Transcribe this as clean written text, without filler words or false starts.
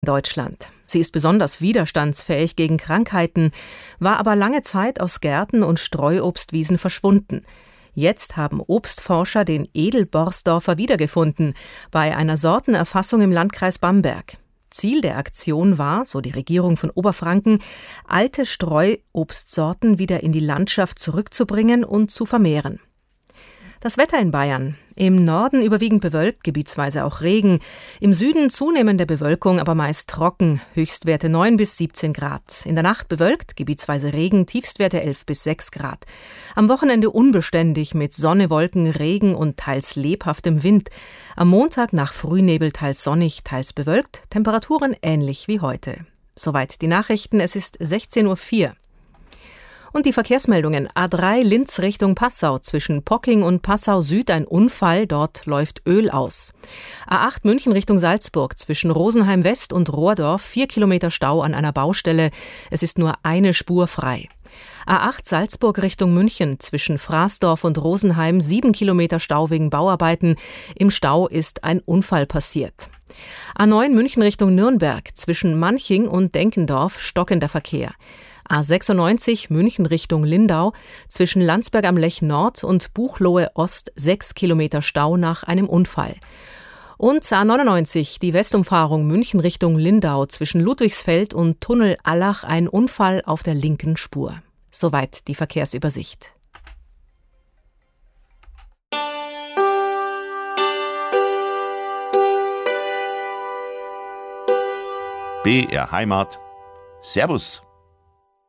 Deutschland. Sie ist besonders widerstandsfähig gegen Krankheiten, war aber lange Zeit aus Gärten und Streuobstwiesen verschwunden. Jetzt haben Obstforscher den Edelborsdorfer wiedergefunden, bei einer Sortenerfassung im Landkreis Bamberg. Ziel der Aktion war, so die Regierung von Oberfranken, alte Streuobstsorten wieder in die Landschaft zurückzubringen und zu vermehren. Das Wetter in Bayern. Im Norden überwiegend bewölkt, gebietsweise auch Regen. Im Süden zunehmende Bewölkung, aber meist trocken. Höchstwerte 9 bis 17 Grad. In der Nacht bewölkt, gebietsweise Regen, Tiefstwerte 11 bis 6 Grad. Am Wochenende unbeständig mit Sonne, Wolken, Regen und teils lebhaftem Wind. Am Montag nach Frühnebel teils sonnig, teils bewölkt. Temperaturen ähnlich wie heute. Soweit die Nachrichten. Es ist 16:04 Uhr. Und die Verkehrsmeldungen. A3 Linz Richtung Passau. Zwischen Pocking und Passau Süd ein Unfall. Dort läuft Öl aus. A8 München Richtung Salzburg. Zwischen Rosenheim West und Rohrdorf 4 Kilometer Stau an einer Baustelle. Es ist nur eine Spur frei. A8 Salzburg Richtung München. Zwischen Fraßdorf und Rosenheim 7 Kilometer Stau wegen Bauarbeiten. Im Stau ist ein Unfall passiert. A9 München Richtung Nürnberg. Zwischen Manching und Denkendorf stockender Verkehr. A96 München Richtung Lindau, zwischen Landsberg am Lech Nord und Buchloe Ost 6 Kilometer Stau nach einem Unfall. Und A99 die Westumfahrung München Richtung Lindau, zwischen Ludwigsfeld und Tunnel Allach ein Unfall auf der linken Spur. Soweit die Verkehrsübersicht. BR Heimat. Servus.